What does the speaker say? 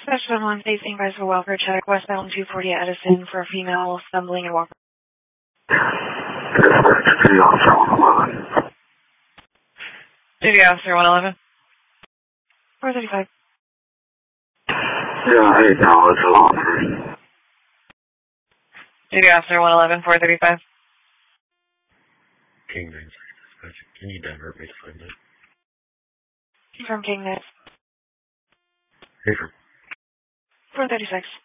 Special one facing guys for welfare check, westbound 240 Edison for a female stumbling and walking. Duty Officer 111. Duty Officer 111. 435. Yeah, hey, now it's a law first. Duty Officer 111, 435. King 9 dispatch. Can you divert me to find it? From King 9. Hey, from 436.